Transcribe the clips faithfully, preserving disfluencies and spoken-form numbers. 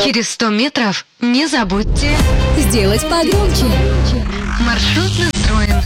Через сто метров не забудьте сделать погромче. Маршрут настроен.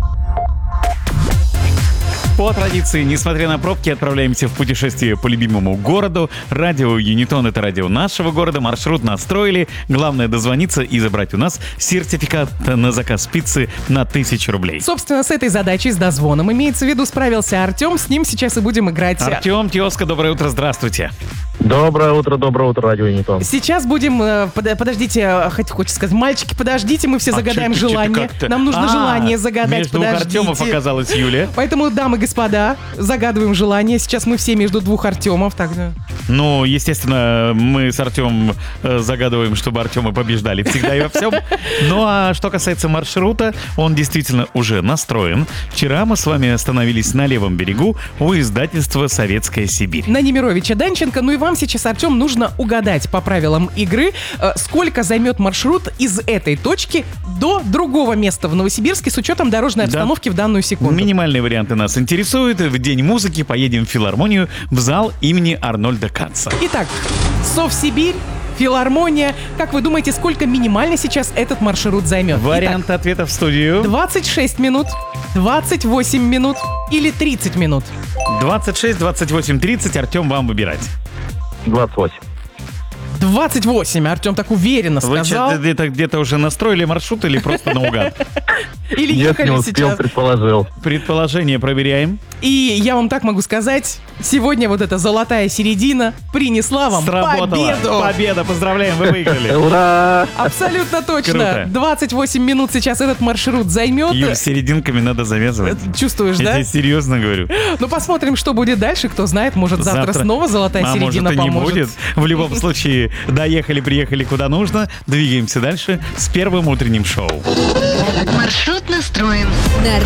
По традиции, несмотря на пробки, отправляемся в путешествие по любимому городу. Радио Юнитон — это радио нашего города. Маршрут настроили. Главное — дозвониться и забрать у нас сертификат на заказ пиццы на тысячу рублей. Собственно, с этой задачей, с дозвоном, имеется в виду, справился Артем. С ним сейчас и будем играть. Артем, тезка, доброе утро, здравствуйте. Доброе утро, доброе утро, радио Юнитон. Сейчас будем, э, под, подождите, э, хоть хочется сказать, мальчики, подождите, мы все А загадаем чё- чё- желание. как-то- Нам нужно А, желание загадать, Между двух подождите. Артемов оказалась Юля. Поэтому, дамы и господа, загадываем желание. Сейчас мы все между двух Артемов. Так, да. Ну, естественно, мы с Артемом э, загадываем, чтобы Артемы побеждали всегда и во всем. Ну, а что касается маршрута, он действительно уже настроен. Вчера мы с вами остановились на левом берегу у издательства «Советская Сибирь». На Немировича Данченко. Ну и вам сейчас, Артем, нужно угадать по правилам игры, э, сколько займет маршрут из этой точки до другого места в Новосибирске с учетом дорожной Да. обстановки в данную секунду. Минимальные варианты нас интересуют. В День музыки поедем в филармонию в зал имени Арнольда Канца. Итак, Совсибирь, филармония. Как вы думаете, сколько минимально сейчас этот маршрут займет? Вариант ответа в студию. Итак, двадцать шесть минут, двадцать восемь минут или тридцать минут? двадцать шесть, двадцать восемь, тридцать. Артем, вам выбирать. двадцать восемь. двадцать восемь, Артем так уверенно Вы сказал. че- где-то, где-то уже настроили маршрут или просто наугад? Или Нет, ехали не успел, сейчас. предположил. Предположение проверяем. И я вам так могу сказать, сегодня вот эта золотая середина принесла вам Сработало. победу. Победа, поздравляем, вы выиграли. Ура! Абсолютно точно. Круто. двадцать восемь минут сейчас этот маршрут займет. Юль, с серединками надо завязывать. Чувствуешь, Я да? тебе серьезно говорю. Ну, посмотрим, что будет дальше. Кто знает, может, завтра, снова золотая а середина может, и не поможет. будет. В любом случае, доехали, приехали куда нужно. Двигаемся дальше с первым утренним шоу. Маршрут настроен. На